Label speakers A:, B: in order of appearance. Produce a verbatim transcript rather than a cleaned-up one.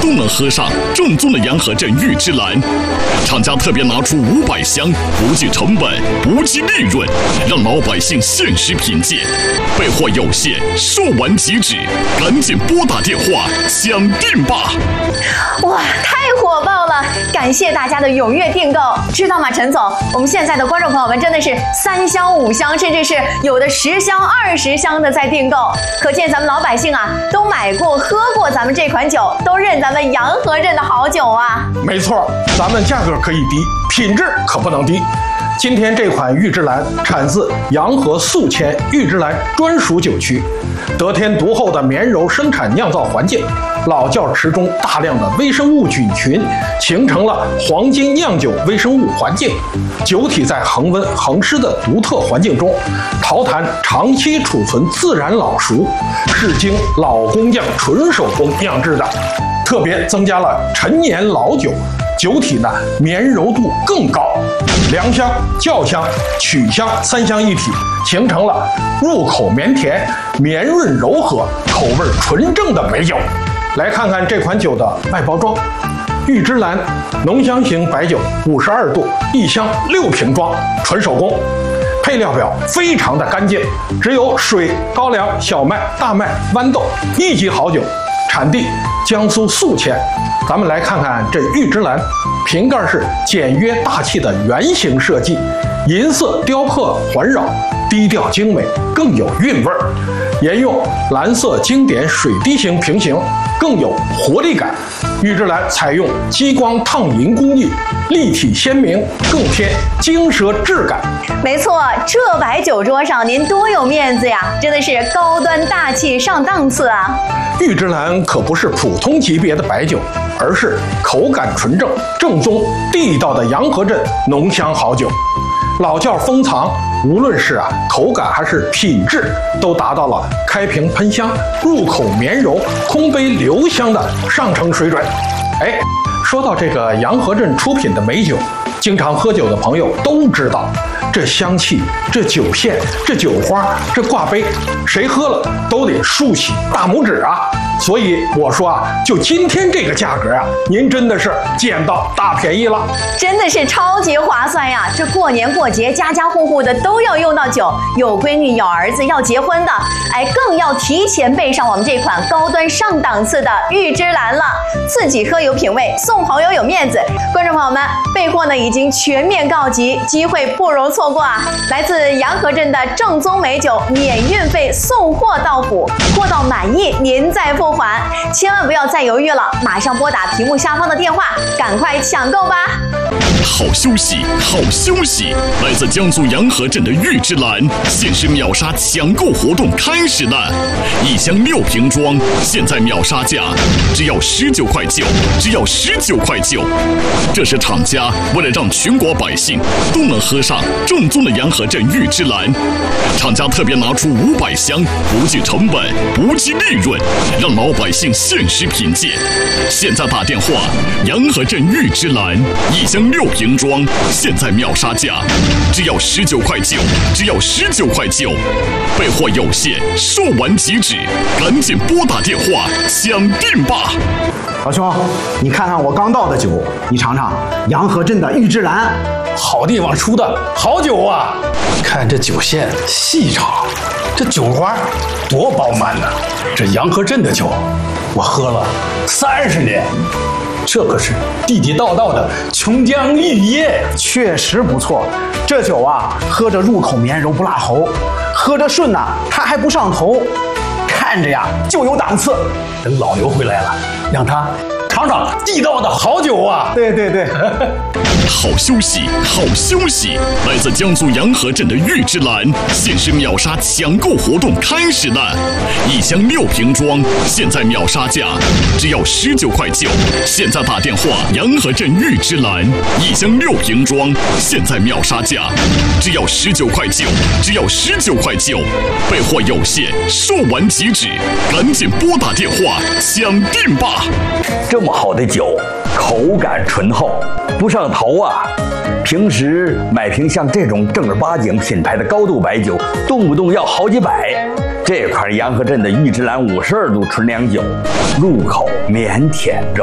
A: 都能喝上正宗的洋河镇玉芝兰。厂家特别拿出五百箱，不计成本，不计利润，让老百姓限时品鉴。备货有限，售完即止，赶紧拨打电话抢订吧！
B: 哇，太火爆了！感谢大家的踊跃订购，知道吗，陈总？我们现在的观众朋友们真的是三箱、五箱，甚至是有的十箱、二十箱的在订购，可见咱们老百姓啊，都买过、喝过咱们这款酒，都认咱们洋河镇的好酒啊！
C: 没错，咱们价格可以低，品质可不能低。今天这款玉芝兰产自洋河宿迁玉芝兰专属酒区，得天独厚的绵柔生产酿造环境，老窖池中大量的微生物菌群形成了黄金酿酒微生物环境，酒体在恒温恒湿的独特环境中，陶坛长期储存自然老熟，是经老工匠纯手工酿制的，特别增加了陈年老酒，酒体呢绵柔度更高，良香、酵香、曲香三香一体，形成了入口绵甜、绵润柔和、口味纯正的美酒。来看看这款酒的外包装，玉芝兰浓香型白酒，五十二度，一箱六瓶装，纯手工。配料表非常的干净，只有水、高粱、小麦、大麦、豌豆，一级好酒。产地江苏宿迁。咱们来看看这玉芝兰，瓶盖是简约大气的圆形设计，银色雕刻环绕，低调精美，更有韵味儿。沿用蓝色经典水滴形瓶型，更有活力感。玉芝兰采用激光烫银工艺，立体鲜明，更添精奢质感。
B: 没错，这摆酒桌上您多有面子呀，真的是高端大气上档次啊！
C: 玉芝兰可不是普通级别的白酒，而是口感纯正、正宗地道的洋河镇浓香好酒。老窖封藏，无论是啊口感还是品质，都达到了开瓶喷香、入口绵柔、空杯留香的上乘水准。哎，说到这个洋河镇出品的美酒，经常喝酒的朋友都知道，这香气、这酒线、这酒花、这挂杯，谁喝了都得竖起大拇指啊！所以我说啊，就今天这个价格啊，您真的是捡到大便宜了，
B: 真的是超级划算呀！这过年过节，家家户户的都要用到酒，有闺女、有儿子要结婚的，哎，更要提前备上我们这款高端上档次的玉芝兰了。自己喝有品味，送朋友有面子。观众朋友们，备货呢已经全面告急，机会不容错过啊！来自洋河镇的正宗美酒，免运费送货到府，货到满意您再付还，千万不要再犹豫了，马上拨打屏幕下方的电话，赶快抢购吧！
A: 好消息，好消息！来自江苏洋河镇的玉芝兰限时秒杀抢购活动开始了，一箱六瓶装，现在秒杀价只要十九块九，只要十九块九。这是厂家为了让全国百姓都能喝上正宗的洋河镇玉芝兰，厂家特别拿出五百箱，不计成本，不计利润，让老百姓限时品鉴。现在打电话，洋河镇玉芝兰一箱六瓶装，现在秒杀价只要十九块九，只要十九块九。备货有限，售完即止，赶紧拨打电话抢订吧！
D: 老兄，你看看我刚倒的酒，你尝尝洋河镇的玉芝兰，
C: 好地方出的好酒啊！
E: 看这酒线细长，这酒花多饱满呢！这洋河镇的酒，我喝了三十年，这可是地地道道的琼浆玉液，
D: 确实不错。这酒啊，喝着入口绵柔不辣喉，喝着顺呐，它还不上头，看着呀就有档次。
E: 等老牛回来了，让他尝尝地道的好酒啊！
D: 对对对。
A: 好消息，好消息！来自江苏洋河镇的玉芝兰限时秒杀抢购活动开始了，一箱六瓶装，现在秒杀价只要十九块九。现在打电话，洋河镇玉芝兰一箱六瓶装，现在秒杀价只要十九块九，只要十九块九。备货有限，售完即止，赶紧拨打电话抢订吧！
F: 这么好的酒，口感醇厚，不上头啊！平时买瓶像这种正儿八经品牌的高度白酒，动不动要好几百。这款洋河镇的玉芝兰五十二度纯粮酒，入口绵甜柔。